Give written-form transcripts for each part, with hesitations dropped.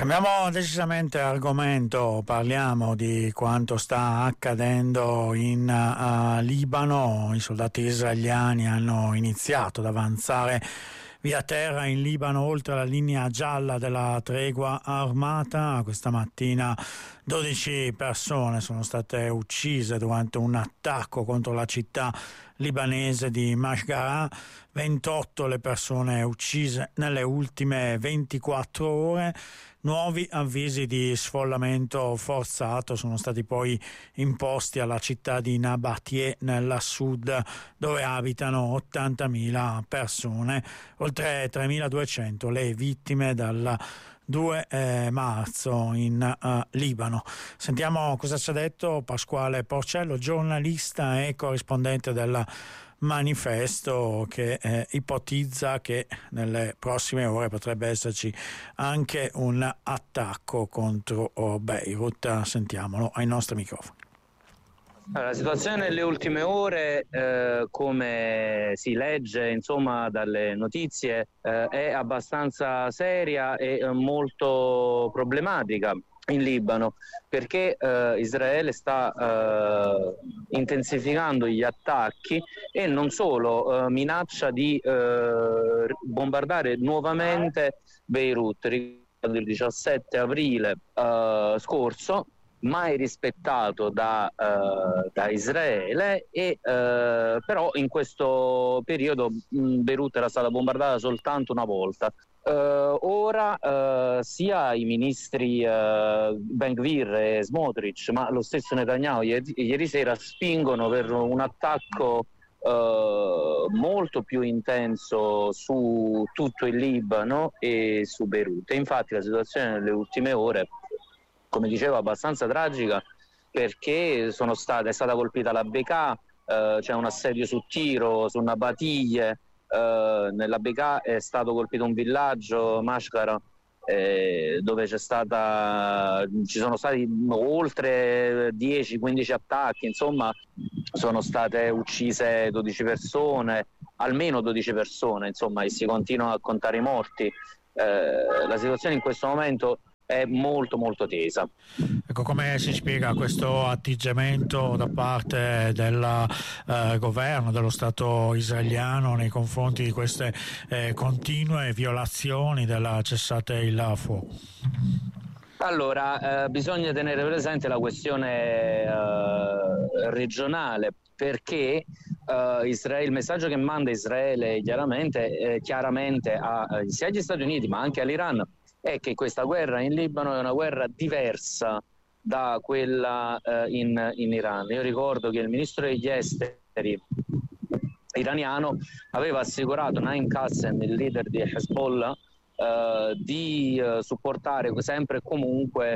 Cambiamo decisamente argomento, parliamo di quanto sta accadendo in Libano. I soldati israeliani hanno iniziato ad avanzare via terra in Libano oltre la linea gialla della tregua armata. Questa mattina 12 persone sono state uccise durante un attacco contro la città libanese di Mashgara, 28 le persone uccise nelle ultime 24 ore. Nuovi avvisi di sfollamento forzato sono stati poi imposti alla città di Nabatie nel sud, dove abitano 80.000 persone, oltre 3.200 le vittime dal 2 marzo in Libano. Sentiamo cosa ci ha detto Pasquale Porcello, giornalista e corrispondente del Manifesto, che ipotizza che nelle prossime ore potrebbe esserci anche un attacco contro Beirut. Sentiamolo ai nostri microfoni. La situazione nelle ultime ore, come si legge insomma dalle notizie, è abbastanza seria e molto problematica in Libano, perché Israele sta intensificando gli attacchi e non solo, minaccia di bombardare nuovamente Beirut. Ricordo il 17 aprile scorso, mai rispettato da Israele, e però in questo periodo Beirut era stata bombardata soltanto una volta. Ora sia i ministri Ben-Gvir e Smotrich, ma lo stesso Netanyahu ieri sera spingono per un attacco molto più intenso su tutto il Libano e su Beirut. E infatti la situazione nelle ultime ore, come dicevo, abbastanza tragica, perché è stata colpita la Bekaa, c'è un assedio su Tiro, su Nabatie, nella Bekaa è stato colpito un villaggio, Mashgara, dove ci sono stati oltre 10-15 attacchi, insomma sono state uccise 12 persone, almeno 12 persone, insomma, e si continuano a contare i morti. La situazione in questo momento è molto molto tesa. Ecco, come si spiega questo atteggiamento da parte del governo, dello Stato israeliano nei confronti di queste continue violazioni della cessate il fuoco? Allora, bisogna tenere presente la questione regionale, perché il messaggio che manda Israele chiaramente sia agli Stati Uniti ma anche all'Iran è che questa guerra in Libano è una guerra diversa da quella in Iran. Io ricordo che il ministro degli esteri iraniano aveva assicurato Naim Qassem, il leader di Hezbollah, di supportare sempre e comunque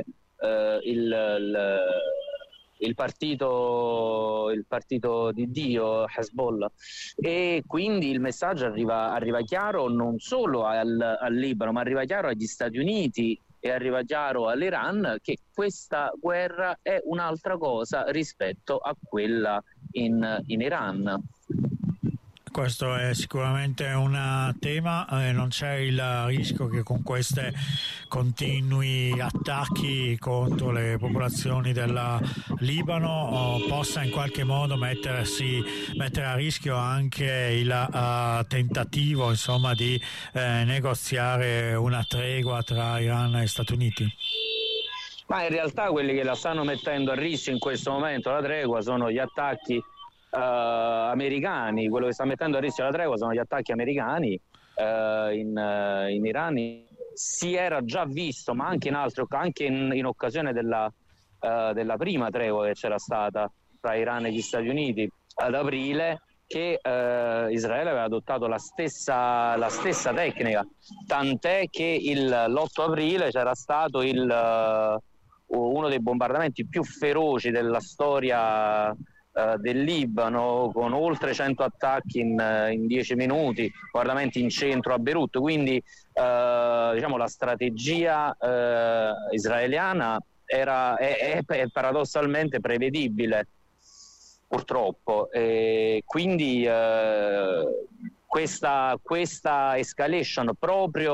il partito di Dio, Hezbollah, e quindi il messaggio arriva chiaro non solo al Libano, ma arriva chiaro agli Stati Uniti e arriva chiaro all'Iran che questa guerra è un'altra cosa rispetto a quella in Iran. Questo è sicuramente un tema, non c'è il rischio che con questi continui attacchi contro le popolazioni del Libano possa in qualche modo mettere a rischio anche il tentativo, insomma, di negoziare una tregua tra Iran e Stati Uniti? Ma in realtà quelli che la stanno mettendo a rischio in questo momento la tregua sono gli attacchi americani. Quello che sta mettendo a rischio la tregua sono gli attacchi americani in Iran. Si era già visto, ma anche in occasione della prima tregua che c'era stata tra Iran e gli Stati Uniti ad aprile, che Israele aveva adottato la stessa tecnica, tant'è che l'8 aprile c'era stato uno dei bombardamenti più feroci della storia del Libano, con oltre 100 attacchi in 10 minuti, bombardamenti in centro a Beirut. Quindi diciamo la strategia israeliana è paradossalmente prevedibile, purtroppo, e quindi questa escalation proprio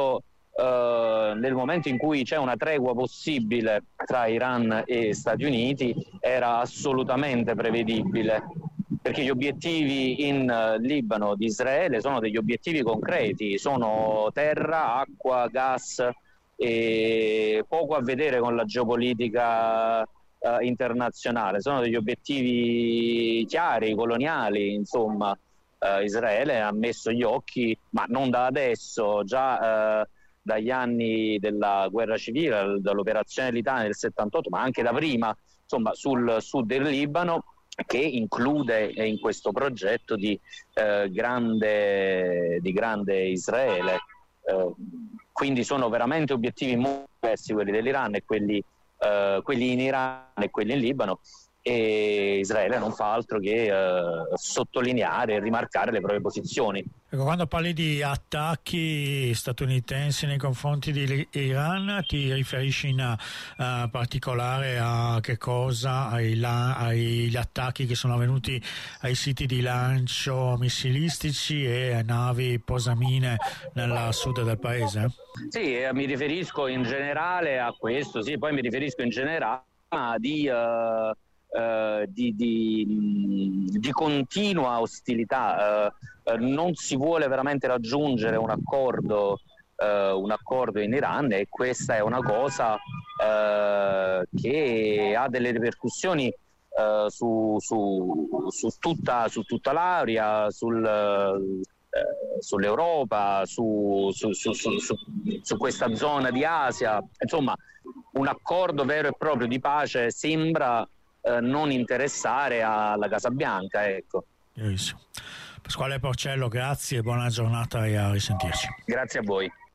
nel momento in cui c'è una tregua possibile tra Iran e Stati Uniti era assolutamente prevedibile, perché gli obiettivi in Libano di Israele sono degli obiettivi concreti, sono terra, acqua, gas, e poco a vedere con la geopolitica internazionale, sono degli obiettivi chiari, coloniali, insomma. Israele ha messo gli occhi, ma non da adesso, già dagli anni della guerra civile, dall'operazione Litania del 78, ma anche da prima, insomma, sul sud del Libano, che include in questo progetto di grande Israele. Quindi sono veramente obiettivi molto diversi quelli dell'Iran e quelli in Iran e quelli in Libano, e Israele non fa altro che sottolineare e rimarcare le proprie posizioni. Ecco, quando parli di attacchi statunitensi nei confronti di Iran, ti riferisci in particolare a che cosa? Agli attacchi che sono avvenuti ai siti di lancio missilistici e a navi posamine nel sud del paese? Sì, mi riferisco in generale a questo, sì, poi mi riferisco in generale di continua ostilità. Non si vuole veramente raggiungere un accordo in Iran, e questa è una cosa che ha delle ripercussioni su tutta l'area, sull'Europa, su questa zona di Asia. Insomma, un accordo vero e proprio di pace sembra non interessare alla Casa Bianca, ecco. Pasquale Porcello, grazie, buona giornata e a risentirci. Grazie a voi.